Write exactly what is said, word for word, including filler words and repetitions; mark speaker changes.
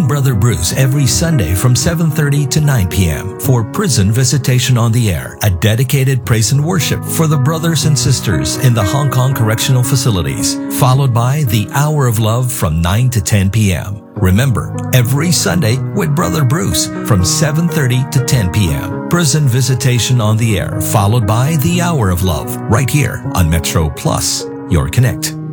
Speaker 1: Join Brother Bruce every Sunday from seven thirty to nine p.m. for Prison Visitation on the Air, a dedicated praise and worship for the brothers and sisters in the Hong Kong correctional facilities, followed by the Hour of Love from nine to ten p.m. Remember, every Sunday with Brother Bruce from seven thirty to ten p.m. Prison Visitation on the Air, followed by the Hour of Love, right here on Metro Plus, your connect.